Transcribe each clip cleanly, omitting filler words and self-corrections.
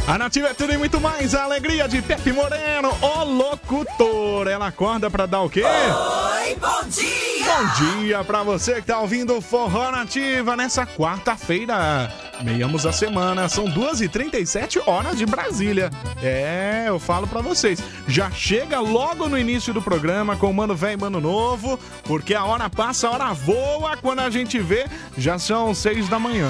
A Nativa é tudo e muito mais, a alegria de Pepe Moreno, o locutor. Ela acorda pra dar o quê? Oi, bom dia! Bom dia pra você que tá ouvindo o Forró Nativa nessa quarta-feira. Meiamos a semana, são 2h37 horas de Brasília. É, eu falo pra vocês, já chega logo no início do programa com o Mano Velho e Mano Novo, porque a hora passa, a hora voa, quando a gente vê, já são 6 da manhã.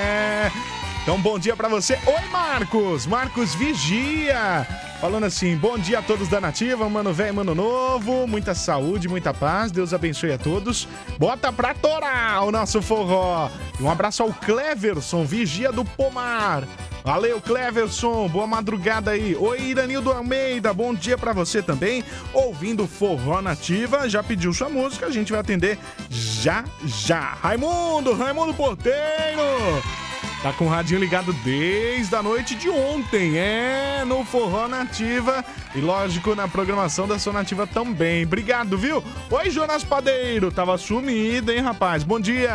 Então, bom dia pra você. Oi, Marcos! Marcos Vigia! Falando assim, bom dia a todos da Nativa, Mano Velho, Mano Novo. Muita saúde, muita paz. Deus abençoe a todos. Bota pra torar o nosso forró. E um abraço ao Cleverson, Vigia do Pomar. Valeu, Cleverson. Boa madrugada aí. Oi, Iranildo Almeida. Bom dia pra você também. Ouvindo Forró Nativa. Já pediu sua música, a gente vai atender já. Raimundo Porteiro. Tá com o radinho ligado desde a noite de ontem, no Forró Nativa e, lógico, na programação da Sua Nativa também. Obrigado, viu? Oi, Jonas Padeiro, tava sumido, hein, rapaz? Bom dia!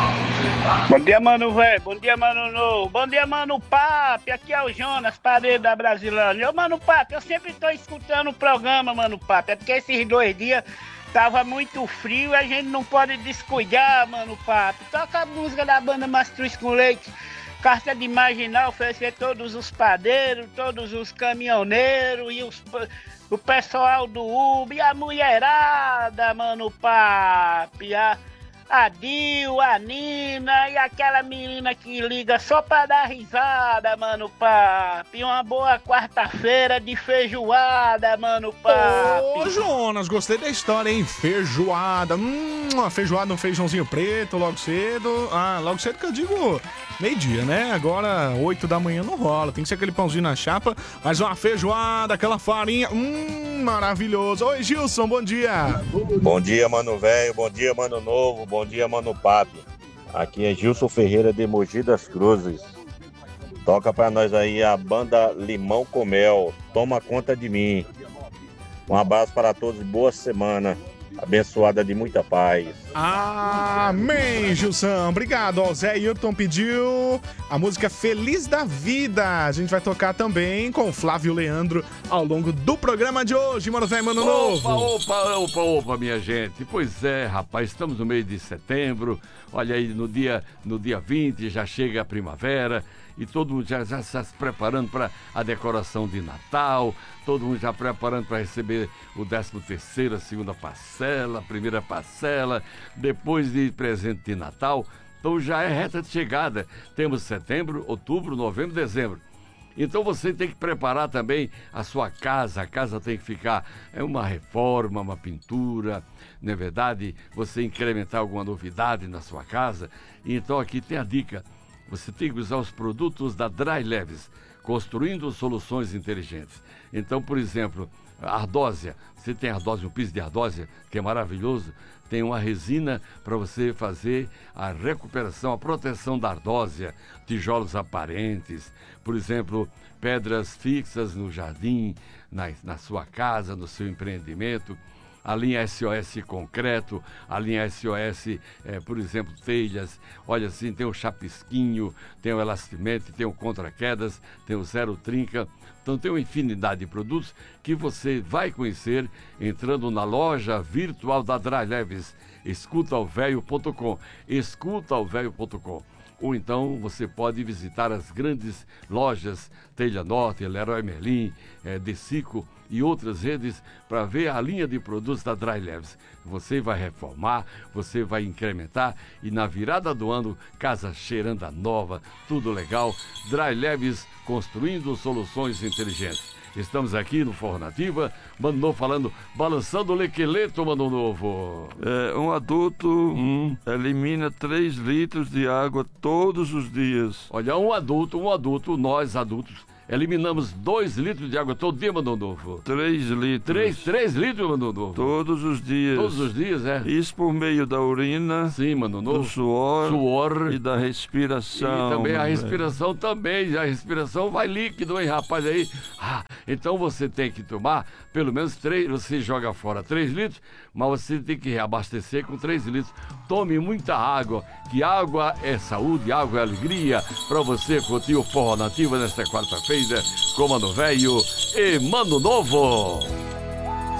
Bom dia, Mano Velho, bom dia, Mano Novo, bom dia, Mano Papi, aqui é o Jonas Padeiro da Brasilândia. Ô, Mano Papi, eu sempre tô escutando o programa, Mano Papi, é porque esses 2 dias tava muito frio e a gente não pode descuidar, Mano Papi. Toca a música da banda Mastruz com Leite, Carta de Marginal, oferecer todos os padeiros, todos os caminhoneiros e o pessoal do Uber e a mulherada, Mano Papi. A Dil, a Nina e aquela menina que liga só pra dar risada, Mano Papi. Uma boa quarta-feira de feijoada, Mano Papi. Ô, Jonas, gostei da história, hein? Feijoada. Uma feijoada, um feijãozinho preto, logo cedo. Logo cedo que eu digo meio-dia, né? Agora, 8 da manhã não rola. Tem que ser aquele pãozinho na chapa. Mas uma feijoada, aquela farinha. Maravilhoso. Oi, Gilson, bom dia. Bom dia, Mano Velho. Bom dia, Mano Novo. Bom dia, Mano Papi. Aqui é Gilson Ferreira de Mogi das Cruzes. Toca pra nós aí a banda Limão com Mel. Toma conta de mim. Um abraço para todos. Boa semana. Abençoada de muita paz. Amém, Gilson. Obrigado. O Zé Hilton pediu a música Feliz da Vida. A gente vai tocar também com o Flávio Leandro ao longo do programa de hoje. Mano Velho, Mano Novo. Opa, minha gente. Pois é, rapaz, estamos no mês de setembro. Olha aí, no dia 20 já chega a primavera. E todo mundo já está se preparando para a decoração de Natal, todo mundo já preparando para receber o 13º, a segunda parcela, a primeira parcela, depois de presente de Natal. Então já é reta de chegada. Temos setembro, outubro, novembro, dezembro. Então você tem que preparar também a sua casa. A casa tem que ficar uma reforma, uma pintura, não é verdade? Você incrementar alguma novidade na sua casa. Então aqui tem a dica. Você tem que usar os produtos da Dry Leves, construindo soluções inteligentes. Então, por exemplo, a ardósia. Você tem ardósia, um piso de ardósia, que é maravilhoso. Tem uma resina para você fazer a recuperação, a proteção da ardósia, tijolos aparentes, por exemplo, pedras fixas no jardim, na sua casa, no seu empreendimento. A linha SOS concreto, a linha SOS, por exemplo, telhas. Olha assim, tem o chapisquinho, tem o elastimete, tem o contra-quedas, tem o zero trinca. Então tem uma infinidade de produtos que você vai conhecer entrando na loja virtual da Dry Leves, escutaovelho.com, escutaovelho.com. Ou então você pode visitar as grandes lojas Telha Norte, Leroy Merlin, Decico e outras redes para ver a linha de produtos da Dry Leves. Você vai reformar, você vai incrementar e na virada do ano, casa cheirando a nova, tudo legal. Dry Leves, construindo soluções inteligentes. Estamos aqui no Forró Nativa, Mano Novo falando, balançando o lequeleto, Mano Novo. Um adulto elimina 3 litros de água todos os dias. Olha, um adulto, nós adultos, eliminamos 2 litros de água todo dia, Mano Novo. 3 litros. 3 litros, Mano Novo. Todos os dias. Todos os dias, Isso por meio da urina. Sim, Mano Novo. Do suor. E da respiração. E também a respiração também. A respiração vai líquido, hein, rapaz, aí. Então você tem que tomar pelo menos 3, você joga fora 3 litros, mas você tem que reabastecer com 3 litros. Tome muita água, que água é saúde, água é alegria, para você curtir o Forró Nativa nesta quarta-feira. quarta-feira com Mano Velho e Mano Novo.